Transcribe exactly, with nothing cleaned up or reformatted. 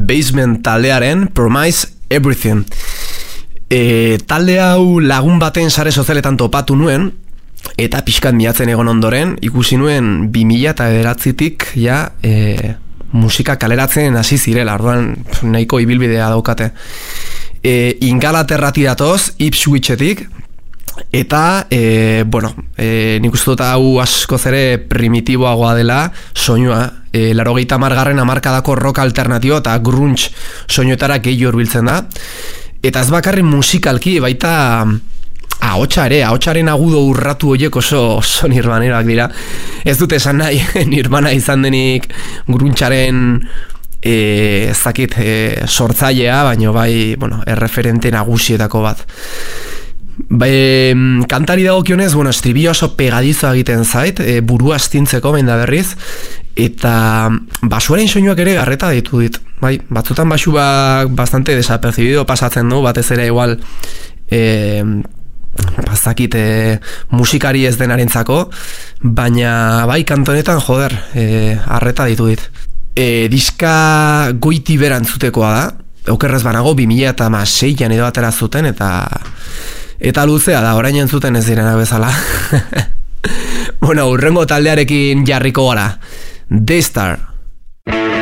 Basement taldearen Promise Everything. E, talde hau lagun baten sare sozialetan topatu nuen, eta pixkat miatzen egon ondoren, ikusi nuen bi mila bederatzitik ja, e, musika kaleratzen hasi zirela, orduan nahiko ibilbidea daukate. E, Ingalaterrati datoz, Ipswichetik, eta, e, bueno, e, nik uste dut hau askoz ere primitiboagoa dela soinua, e, laurogeita hamargarren hamarkadako rock alternatibo eta grunge soinuetara gehiago hurbiltzen da, eta ez bakarrik musikalki, baita ahotsa ere, ahotsaren agudo urratu horiek oso, oso nirvanerak dira. Ez dut esan nahi, nirvana izan denik grungearen e, zakit e, sortzailea, baino bai, bueno, erreferente nagusietako bat. Be, kantari dagokionez, bueno, estribillo oso pegadizo egiten zait, e, burua astintzeko behin da berriz, eta basuaren soinuak ere garreta ditu dit. Bai, batzutan basuak bastante desapercibido pasatzen du, batez ere igual e, bazakit e, musikari ez denarentzako, baina bai kantonetan joder, e, arreta ditu dit. E, diska goiti berantzutekoa da, okerrez banago bi mila hamaseian edo atera zuten, eta eta luzea da, orain entzuten ez direnak bezala. Bueno, urrengo taldearekin jarriko gara. Daystar.